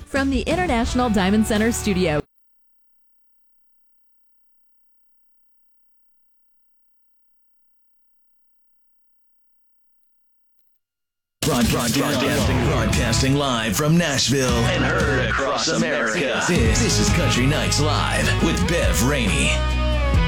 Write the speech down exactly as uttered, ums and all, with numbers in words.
From the International Diamond Center studio. Broadcasting, broadcasting live from Nashville and heard across America. This, this is Country Nights Live with Bev Rainey.